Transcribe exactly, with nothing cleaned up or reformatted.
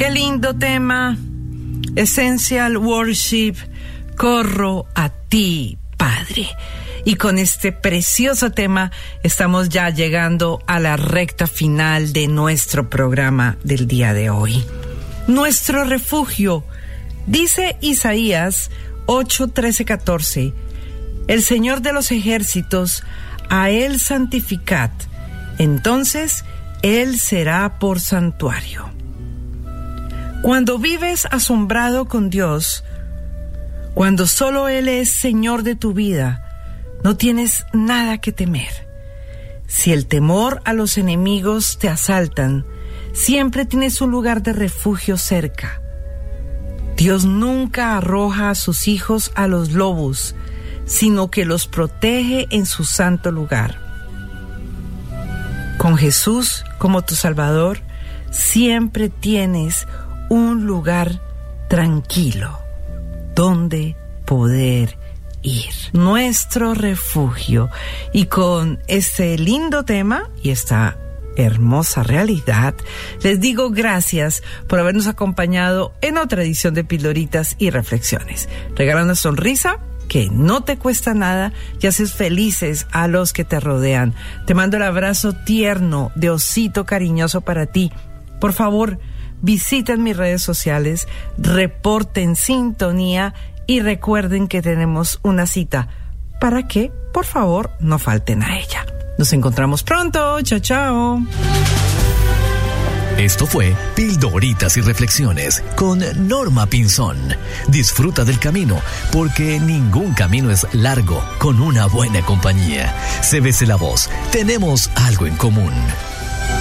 Qué lindo tema. Essential Worship. Corro a ti, Padre. Y con este precioso tema estamos ya llegando a la recta final de nuestro programa del día de hoy. Nuestro refugio. Dice Isaías ocho, trece, catorce. El Señor de los ejércitos, a Él santificad. Entonces Él será por santuario. Cuando vives asombrado con Dios, cuando solo Él es Señor de tu vida, no tienes nada que temer. Si el temor a los enemigos te asaltan, siempre tienes un lugar de refugio cerca. Dios nunca arroja a sus hijos a los lobos, sino que los protege en su santo lugar. Con Jesús como tu Salvador, siempre tienes un lugar tranquilo donde poder ir. Nuestro refugio. Y con este lindo tema y esta hermosa realidad, les digo gracias por habernos acompañado en otra edición de Pildoritas y Reflexiones. Regala una sonrisa que no te cuesta nada y haces felices a los que te rodean. Te mando el abrazo tierno de osito cariñoso para ti. Por favor, visiten mis redes sociales, reporten sintonía y recuerden que tenemos una cita para que, por favor, no falten a ella. Nos encontramos pronto. Chao, chao. Esto fue Pildoritas y Reflexiones con Norma Pinzón. Disfruta del camino, porque ningún camino es largo con una buena compañía. Cébese la voz, tenemos algo en común.